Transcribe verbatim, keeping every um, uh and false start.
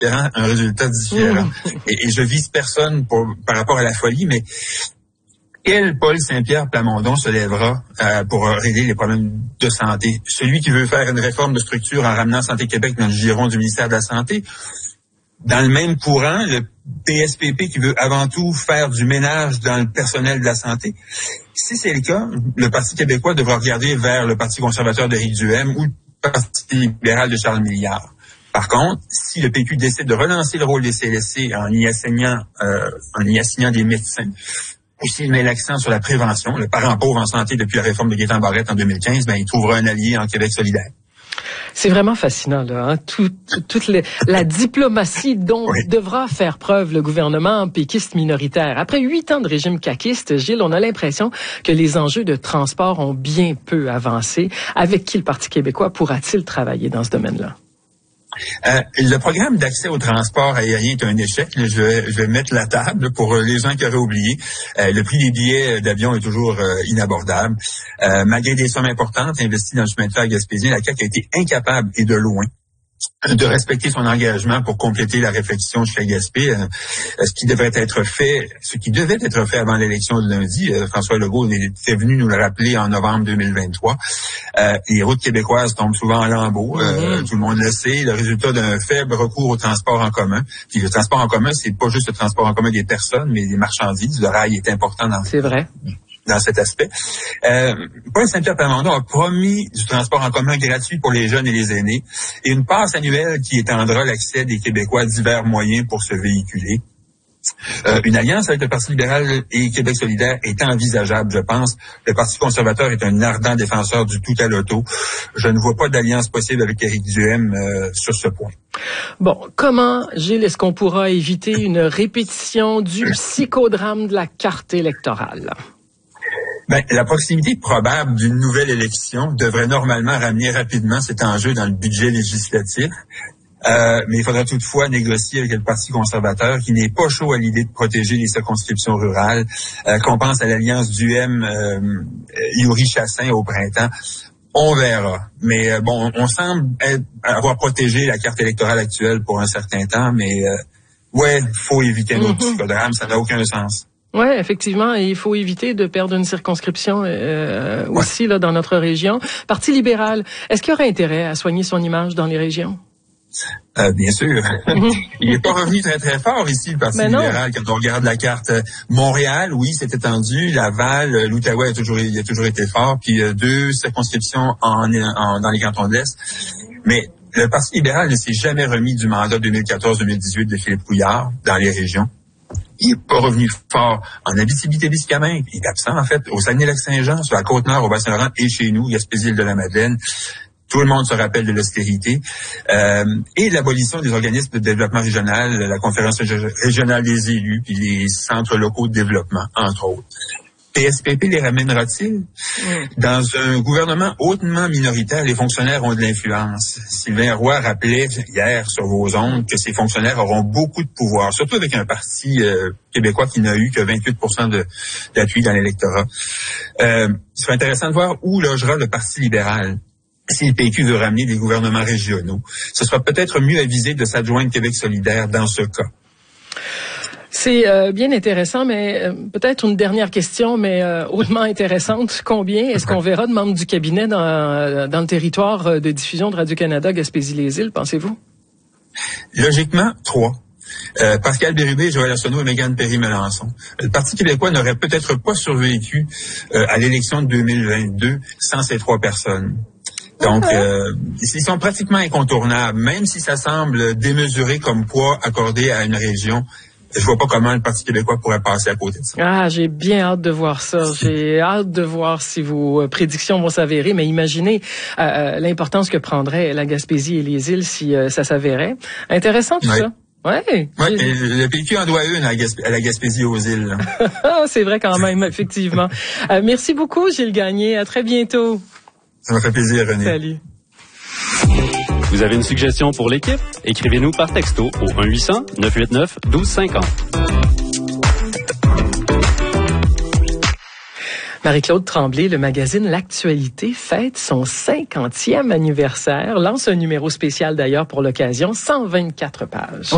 un résultat différent. Mmh. Et, et je vise personne pour, par rapport à la folie, mais quel Paul Saint-Pierre Plamondon se lèvera euh, pour régler les problèmes de santé? Celui qui veut faire une réforme de structure en ramenant Santé Québec dans le giron du ministère de la Santé? Dans le même courant, le P S P P qui veut avant tout faire du ménage dans le personnel de la santé? Si c'est le cas, le Parti québécois devra regarder vers le Parti conservateur d'Éric Duhaime ou le Parti libéral de Charles Milliard. Par contre, si le P Q décide de relancer le rôle des C L S C en y assignant, euh, en y assignant des médecins, ou s'il met l'accent sur la prévention, le parent pauvre en santé depuis la réforme de Gaétan Barrette en deux mille quinze, ben, il trouvera un allié en Québec solidaire. C'est vraiment fascinant, là. Hein? Tout, tout, toute les, la diplomatie dont oui. devra faire preuve le gouvernement péquiste minoritaire. Après huit ans de régime caquiste, Gilles, on a l'impression que les enjeux de transport ont bien peu avancé. Avec qui le Parti québécois pourra-t-il travailler dans ce domaine-là? Euh, le programme d'accès au transport aérien est un échec. Je vais, je vais mettre la table pour les gens qui auraient oublié. Euh, le prix des billets d'avion est toujours euh, inabordable. Euh, malgré des sommes importantes investies dans le chemin de fer gaspésien, la C A Q a été incapable, et de loin, de respecter son engagement pour compléter la réflexion jusqu'à Gaspé. Euh, ce qui devrait être fait, ce qui devait être fait avant l'élection de lundi, euh, François Legault était venu nous le rappeler en novembre deux mille vingt-trois. Euh, les routes québécoises tombent souvent en lambeaux, euh, mm-hmm. tout le monde le sait, le résultat d'un faible recours au transport en commun. Puis le transport en commun, c'est pas juste le transport en commun des personnes, mais des marchandises. Le rail est important dans C'est vrai. dans cet aspect. Euh, Paul Saint-Pierre Plamondon a promis du transport en commun gratuit pour les jeunes et les aînés et une passe annuelle qui étendra l'accès des Québécois à divers moyens pour se véhiculer. Euh, une alliance avec le Parti libéral et Québec solidaire est envisageable, je pense. Le Parti conservateur est un ardent défenseur du tout à l'auto. Je ne vois pas d'alliance possible avec Éric Duhaime euh, sur ce point. Bon, comment, Gilles, est-ce qu'on pourra éviter une répétition du psychodrame de la carte électorale? Ben, la proximité probable d'une nouvelle élection devrait normalement ramener rapidement cet enjeu dans le budget législatif. Euh, mais il faudra toutefois négocier avec le Parti conservateur qui n'est pas chaud à l'idée de protéger les circonscriptions rurales. Euh, qu'on pense à l'alliance Duhaime euh, Yuri Chassin au printemps. On verra. Mais euh, bon, on semble être, avoir protégé la carte électorale actuelle pour un certain temps, mais euh, ouais, faut éviter un autre mm-hmm. psychodrame, ça n'a aucun sens. Oui, effectivement, et il faut éviter de perdre une circonscription euh, ouais. aussi là dans notre région. Parti libéral, est-ce qu'il y aurait intérêt à soigner son image dans les régions? Euh, bien sûr. Il n'est pas revenu très, très fort ici, le Parti Mais libéral, non. Quand on regarde la carte. Montréal, oui, c'est étendu. Laval, l'Outaouais a toujours, il a toujours été fort. Puis euh, deux circonscriptions en, en, dans les cantons de l'Est. Mais le Parti libéral ne s'est jamais remis du mandat deux mille quatorze deux mille dix-huit de Philippe Couillard dans les régions. Il n'est pas revenu fort en Abitibi-Témiscamingue. Il est absent, en fait, au Saguenay-Lac-Saint-Jean, sur la Côte-Nord, au Bas-Saint-Laurent et chez nous, Gaspésie-Île-de-la-Madeleine. Tout le monde se rappelle de l'austérité. Euh, et l'abolition des organismes de développement régional, la conférence régionale des élus, puis les centres locaux de développement, entre autres. P S P P les ramènera-t-il? Mm. Dans un gouvernement hautement minoritaire, les fonctionnaires ont de l'influence. Sylvain Roy rappelait hier sur vos ondes que ces fonctionnaires auront beaucoup de pouvoir, surtout avec un parti euh, québécois qui n'a eu que vingt-huit pour cent de, d'appui dans l'électorat. Euh, il sera intéressant de voir où logera le Parti libéral. Si le P Q veut ramener des gouvernements régionaux, ce sera peut-être mieux avisé de s'adjoindre Québec solidaire dans ce cas. C'est euh, bien intéressant, mais euh, peut-être une dernière question, mais euh, hautement intéressante. Combien est-ce qu'on verra de membres du cabinet dans, euh, dans le territoire de diffusion de Radio-Canada Gaspésie-les-Îles, pensez-vous? Logiquement, trois. Euh, Pascal Bérubé, Joël Arsenault et Mégane Perry-Melançon. Le Parti québécois n'aurait peut-être pas survécu euh, à l'élection de deux mille vingt-deux sans ces trois personnes. Donc, euh, ils sont pratiquement incontournables, même si ça semble démesuré comme poids accordé à une région. Je vois pas comment le Parti québécois pourrait passer à côté de ça. Ah, j'ai bien hâte de voir ça. J'ai hâte de voir si vos prédictions vont s'avérer. Mais imaginez euh, l'importance que prendrait la Gaspésie et les îles si euh, ça s'avérait. Intéressant tout oui. ça. Ouais. Ouais, le P Q en doit une à, Gasp- à la Gaspésie aux îles. C'est vrai quand même, effectivement. Euh, merci beaucoup, Gilles Gagné. À très bientôt. Ça m'a fait plaisir, René. Salut. Vous avez une suggestion pour l'équipe? Écrivez-nous par texto au un huit cents neuf huit neuf un deux cinq zéro. Marie-Claude Tremblay, le magazine L'Actualité, fête son cinquantième anniversaire, lance un numéro spécial d'ailleurs pour l'occasion, cent vingt-quatre pages.